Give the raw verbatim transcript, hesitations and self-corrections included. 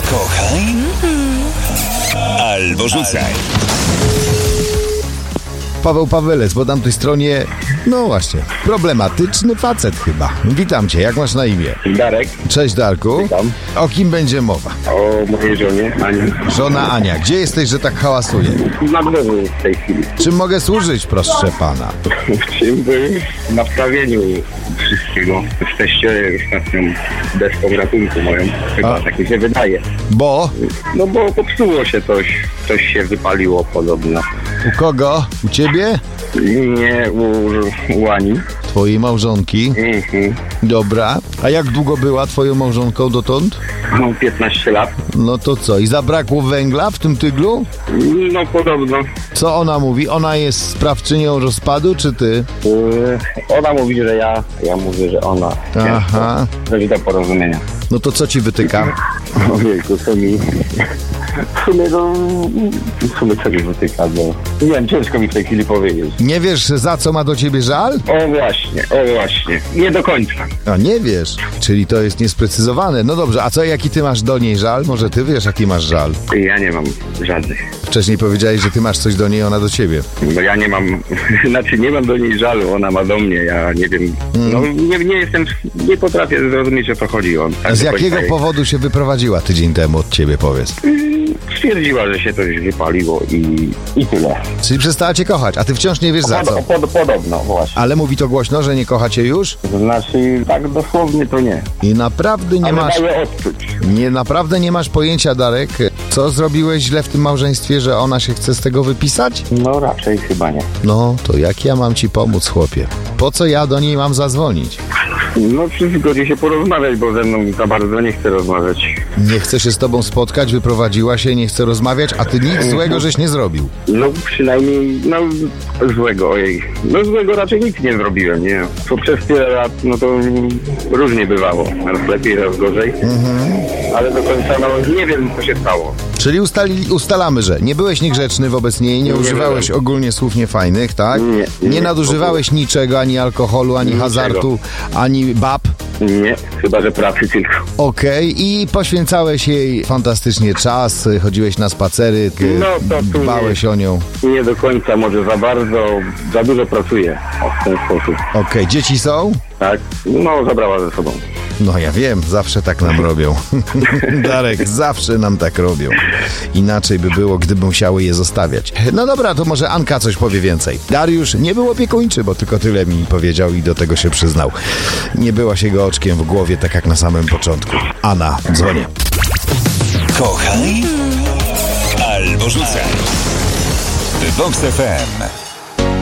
Kochaj albo rzucaj. Paweł Pawelec po tamtej stronie, no właśnie, problematyczny facet chyba. Witam cię, jak masz na imię? Darek. Cześć Darku. Witam. O kim będzie mowa? O mojej żonie, Ani. Żona Ania. Gdzie jesteś, że tak hałasuje? Na dworze w tej chwili. Czym mogę służyć, proszę pana? W czym był na wstawieniu wszystkiego. Jesteście ostatnią deską ratunku moją. Chyba A. tak mi się wydaje. Bo? No bo popsuło się coś. Coś się wypaliło podobno. U kogo? U ciebie? Nie u, u Ani. Twojej małżonki? Mhm. Dobra. A jak długo była twoją małżonką dotąd? Mam piętnaście lat. No to co? I zabrakło węgla w tym tyglu? No podobno. Co ona mówi? Ona jest sprawczynią rozpadu, czy ty? Yy, ona mówi, że ja. Ja mówię, że ona. Aha. Dojdzie do porozumienia. No to co ci wytyka? Ojejku, co mi... W sumie, no... W sumie co mi wytyka, bo... Nie wiem, ciężko mi w tej chwili powiedzieć. Nie wiesz, za co ma do ciebie żal? O właśnie, o właśnie. Nie do końca. A nie wiesz, czyli to jest niesprecyzowane. No dobrze, a co, jaki ty masz do niej żal? Może ty wiesz, jaki masz żal? Ja nie mam żadnych. Wcześniej powiedziałeś, że ty masz coś do niej, ona do ciebie. Bo ja nie mam... Znaczy, nie mam do niej żalu, ona ma do mnie, ja nie wiem... No, nie, nie jestem... Nie potrafię zrozumieć, o co chodzi. On, tak Z do jakiego końca- powodu się wyprowadziła tydzień temu od ciebie, powiedz? Stwierdziła, że się coś wypaliło i, i tyle. Czyli przestała cię kochać, a ty wciąż nie wiesz za Pod, co. pod, podobno, właśnie. Ale mówi to głośno, że nie kocha cię już? To znaczy, tak dosłownie to nie. I naprawdę nie Ale masz... daje odczuć. Nie, naprawdę nie masz pojęcia, Darek, co zrobiłeś źle w tym małżeństwie, że ona się chce z tego wypisać? No raczej chyba nie. No, to jak ja mam ci pomóc, chłopie? Po co ja do niej mam zadzwonić? No przy zgodzie się porozmawiać, bo ze mną za bardzo nie chce rozmawiać. Nie chce się z tobą spotkać, wyprowadziła się, nie chce rozmawiać, a ty nic złego żeś nie zrobił. No przynajmniej, no złego, ojej. No złego raczej nic nie zrobiłem, nie? To przez tyle lat, no to różnie bywało. Raz lepiej, raz gorzej. Ale do końca, no nie wiem, co się stało. Czyli ustali, ustalamy, że nie byłeś niegrzeczny wobec niej, nie, Nie używałeś byłem. ogólnie słów niefajnych, tak? Nie, nie nie, nadużywałeś niczego, ani alkoholu, ani Niczego. hazardu, ani bab. Nie, chyba że pracy tylko. Okej, i poświęcałeś jej fantastycznie czas, chodziłeś na spacery, No, to tu dbałeś nie. o nią. Nie do końca, może za bardzo, za dużo pracuję w ten sposób. Okej, dzieci są? Tak? No, zabrała ze sobą. No ja wiem, zawsze tak nam robią. Darek, zawsze nam tak robią. Inaczej by było, gdyby musiały je zostawiać. No dobra, to może Anka coś powie więcej. Dariusz nie był opiekuńczy, bo tylko tyle mi powiedział i do tego się przyznał. Nie była się go oczkiem w głowie, tak jak na samym początku. Anna, dzwonię. Kochaj albo rzucaj. Vox F M.